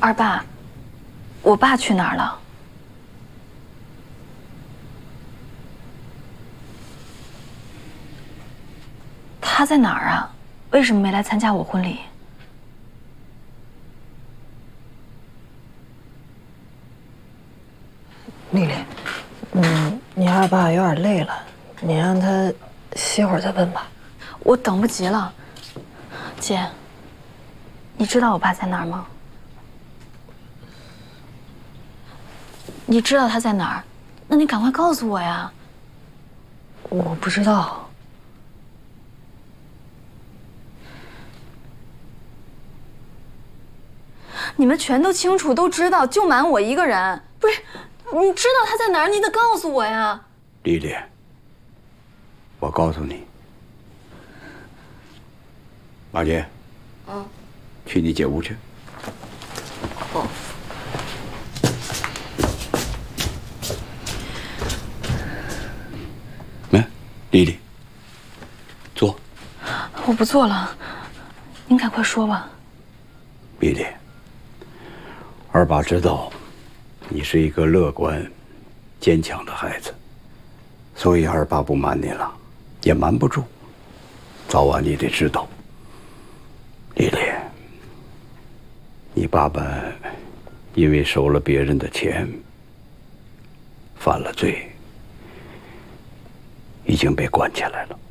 二爸，我爸去哪儿了？他在哪儿啊？为什么没来参加我婚礼？ 丽丽，你二爸有点累了，你让他歇会儿再问吧。 我等不及了，姐，你知道我爸在哪儿吗？你知道他在哪儿？那你赶快告诉我呀！ 我不知道。 你们全都清楚，都知道，就瞒我一个人。不是，你知道他在哪儿，你得告诉我呀！ 丽丽，我告诉你，马杰，去你姐屋去。 哦。 来，丽丽，坐。 我不做了，您赶快说吧。 丽丽，二爸知道你是一个乐观、坚强的孩子，所以二爸不瞒你了，也瞒不住。早晚你得知道，丽丽，你爸爸因为收了别人的钱，犯了罪，已经被关起来了。